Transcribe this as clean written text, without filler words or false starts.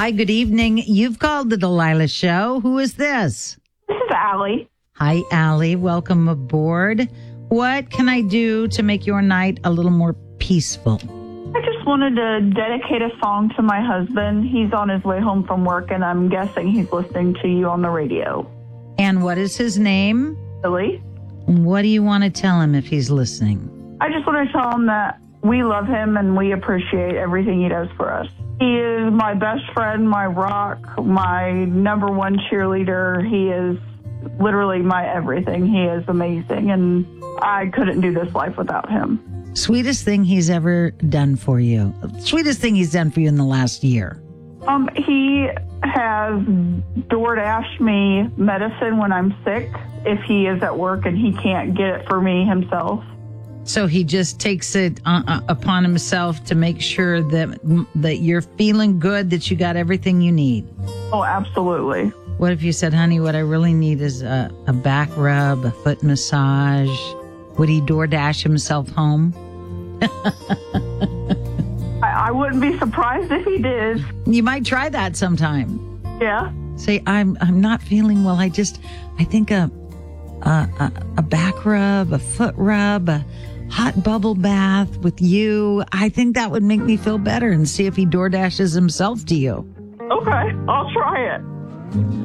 Hi, good evening. You've called the Delilah Show. Who is this? This is Allie. Hi, Allie. Welcome aboard. What can I do to make your night a little more peaceful? I just wanted to dedicate a song to my husband. He's on his way home from work, and I'm guessing he's listening to you on the radio. And what is his name? Billy? What do you want to tell him if he's listening? I just want to tell him that we love him and we appreciate everything he does for us. He is my best friend, my rock, my number one cheerleader. He is literally my everything. He is amazing, and I couldn't do this life without him. Sweetest thing he's ever done for you. Sweetest thing he's done for you in the last year. He has DoorDashed me medicine when I'm sick if he is at work and he can't get it for me himself. So he just takes it upon himself to make sure that you're feeling good, that you got everything you need. Oh, absolutely. What if you said, honey, what I really need is a back rub, a foot massage? Would he DoorDash himself home? I wouldn't be surprised if he did. You might try that sometime. Yeah. Say, I'm not feeling well. I think a back rub, a foot rub, a hot bubble bath with you. I think that would make me feel better, and see if he DoorDashes himself to you. Okay, I'll try it.